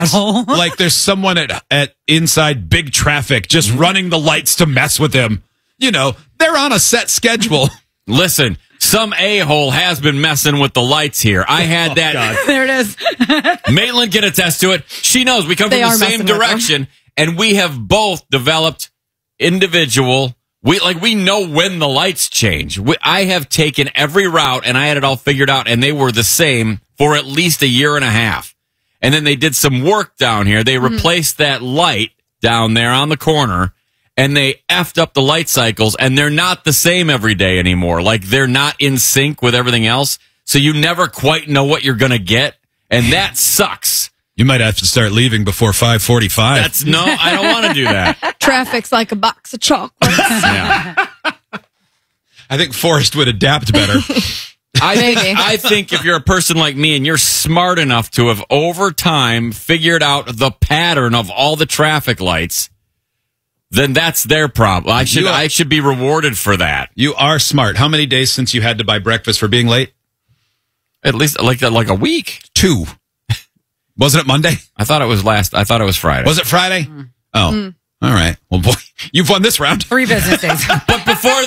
asshole. Like there's someone at inside big traffic just running the lights to mess with him. You know, they're on a set schedule. Listen, some a-hole has been messing with the lights here. I had that. God. There it is. Maitland can attest to it. She knows we come from the same direction, and we have both developed individual. We know when the lights change. I have taken every route, and I had it all figured out, and they were the same for at least a year and a half. And then they did some work down here. They replaced that light down there on the corner, and they effed up the light cycles, and they're not the same every day anymore. Like, they're not in sync with everything else, so you never quite know what you're going to get, and that sucks. You might have to start leaving before 5:45. No, I don't want to do that. Traffic's like a box of chocolates. Yeah. I think Forrest would adapt better. I think if you're a person like me and you're smart enough to have over time figured out the pattern of all the traffic lights, then that's their problem. I should be rewarded for that. You are smart. How many days since you had to buy breakfast for being late? At least like a week. 2. Wasn't it Monday? I thought it was Friday. Was it Friday? Oh. All right. Well, boy, you've won this round. 3 business days. But before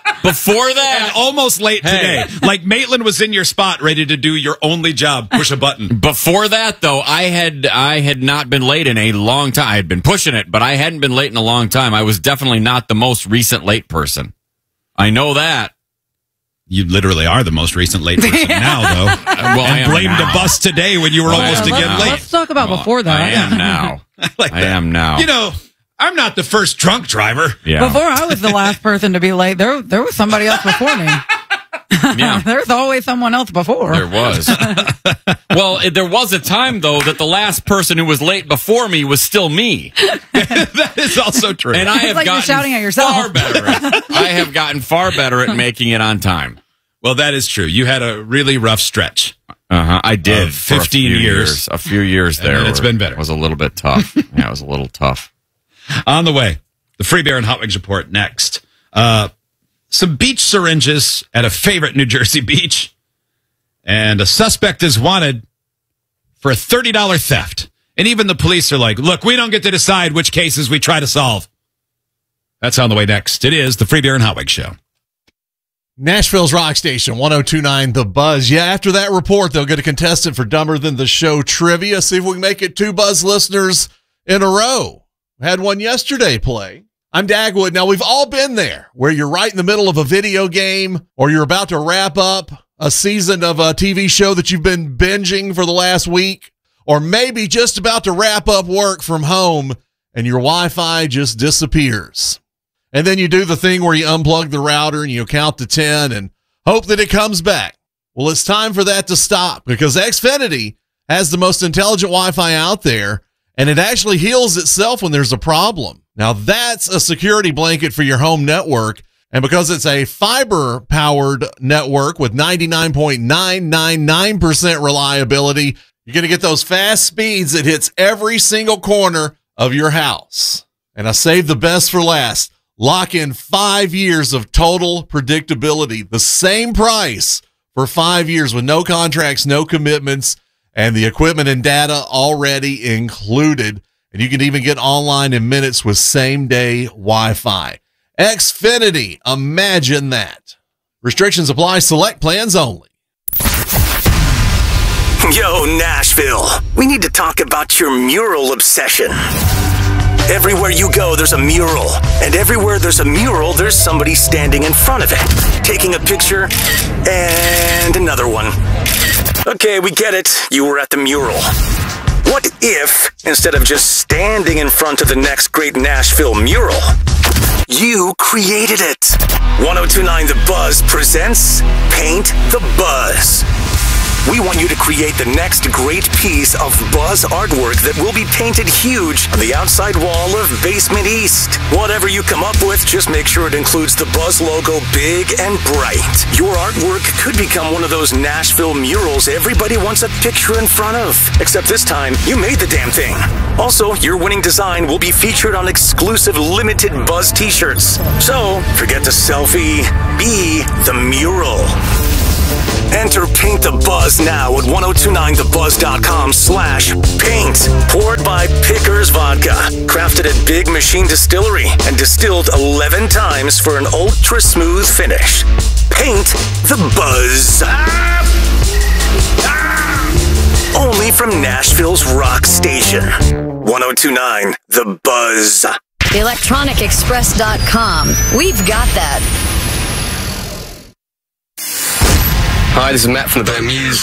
that, and almost late today. Like Maitland was in your spot, ready to do your only job, push a button. Before that, though, I had not been late in a long time. I had been pushing it, but I hadn't been late in a long time. I was definitely not the most recent late person. I know that. You literally are the most recent late person now, though. Well, and blamed a bus today when you were almost again late. Let's talk about before that. I am now. I am now. You know, I'm not the first drunk driver. Yeah. Before I was the last person to be late, there was somebody else before me. Yeah. There's always someone else before. There was. Well, there was a time, though, that the last person who was late before me was still me. That is also true. And I have like you're shouting at yourself. far better I have gotten far better at making it on time. Well, that is true. You had a really rough stretch. I did. 15 years. A few years there. And it's been better. It was a little bit tough. Yeah, it was a little tough. On the way, the Free Beer and Hot Wings report next. Some beach syringes at a favorite New Jersey beach. And a suspect is wanted for a $30 theft. And even the police are like, look, we don't get to decide which cases we try to solve. That's on the way next. It is the Free Beer and Hot Wings Show. Nashville's Rock Station, 102.9 The Buzz. Yeah, after that report, they'll get a contestant for Dumber Than the Show trivia. See if we can make it 2 Buzz listeners in a row. We had one yesterday play. I'm Dagwood. Now, we've all been there, where you're right in the middle of a video game, or you're about to wrap up a season of a TV show that you've been binging for the last week, or maybe just about to wrap up work from home, and your Wi-Fi just disappears. And then you do the thing where you unplug the router and you count to 10 and hope that it comes back. Well, it's time for that to stop, because Xfinity has the most intelligent Wi-Fi out there, and it actually heals itself when there's a problem. Now, that's a security blanket for your home network, and because it's a fiber-powered network with 99.999% reliability, you're going to get those fast speeds that hits every single corner of your house. And I saved the best for last. Lock in 5 years of total predictability. The same price for 5 years with no contracts, no commitments, and the equipment and data already included. And you can even get online in minutes with same-day Wi-Fi. Xfinity, imagine that. Restrictions apply. Select plans only. Yo, Nashville, we need to talk about your mural obsession. Everywhere you go, there's a mural. And everywhere there's a mural, there's somebody standing in front of it, taking a picture, and another one. Okay, we get it. You were at the mural. What if, instead of just standing in front of the next great Nashville mural, you created it? 102.9 The Buzz presents Paint the Buzz. We want you to create the next great piece of Buzz artwork that will be painted huge on the outside wall of Basement East. Whatever you come up with, just make sure it includes the Buzz logo big and bright. Your artwork could become one of those Nashville murals everybody wants a picture in front of. Except this time, you made the damn thing. Also, your winning design will be featured on exclusive limited Buzz t-shirts. So, forget the selfie, be the mural. Enter Paint the Buzz now at 1029thebuzz.com/paint. Poured by Pickers Vodka. Crafted at Big Machine Distillery and distilled 11 times for an ultra smooth finish. Paint the Buzz. Only from Nashville's rock station. 1029 The Buzz. ElectronicExpress.com. We've got that. Hi, this is Matt from the band Muse.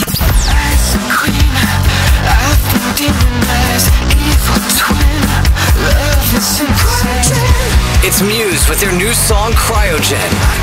It's Muse with their new song Cryogen.